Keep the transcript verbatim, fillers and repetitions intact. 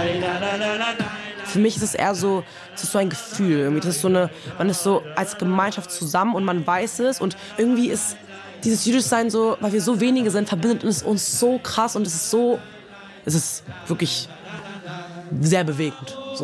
Für mich ist es eher so, es ist so ein Gefühl. Irgendwie. Das ist so eine, man ist so als Gemeinschaft zusammen und man weiß es. Und irgendwie ist dieses Jüdischsein so, weil wir so wenige sind, verbindet es uns so krass und es ist so, es ist wirklich sehr bewegend.